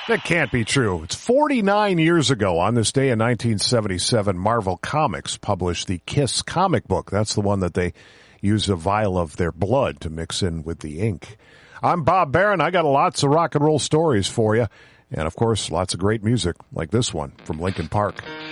That can't be true. It's 49 years ago on this day in 1977, Marvel Comics published the Kiss comic book. That's the one that they use a vial of their blood to mix in with the ink. I'm Bob Barron. I got lots of rock and roll stories for you. And, of course, lots of great music like this one from Linkin Park.